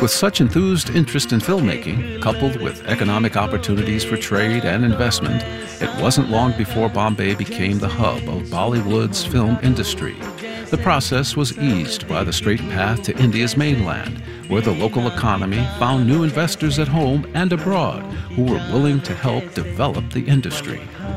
With such enthused interest in filmmaking, coupled with economic opportunities for trade and investment, it wasn't long before Bombay became the hub of Bollywood's film industry. The process was eased by the straight path to India's mainland, where the local economy found new investors at home and abroad who were willing to help develop the industry.